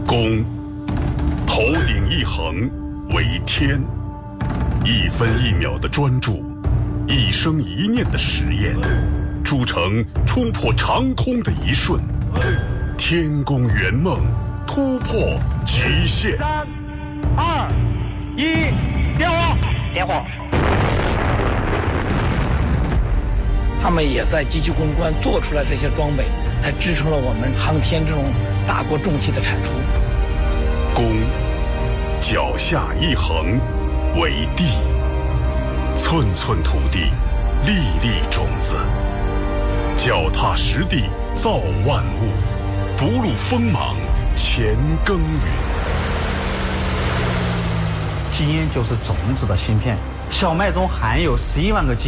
攻，头顶一横为天，一分一秒的专注，一生一念的实验，铸成冲破长空的一瞬，天宫圆梦，突破极限。 3、2、1，点火！点火！ 他们也在机器攻关做出来这些装备，才支撑了我们航天这种大国重器的产出。 攻，脚下一横为地，寸寸土地，粒粒种子，脚踏实地造万物，不露锋芒前耕耘。 基因就是种子的芯片，小麦中含有11万个基因。